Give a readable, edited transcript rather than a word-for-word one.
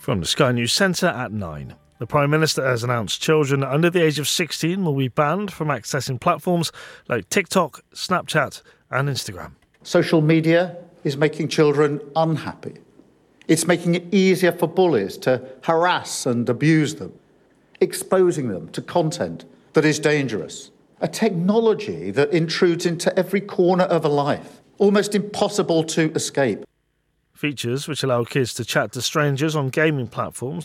From the Sky News Centre at 9. The Prime Minister has announced children under the age of 16 will be banned from accessing platforms like TikTok, Snapchat and Instagram. Social media is making children unhappy. It's making it easier for bullies to harass and abuse them, exposing them to content that is dangerous. A technology that intrudes into every corner of a life, almost impossible to escape. Features which allow kids to chat to strangers on gaming platforms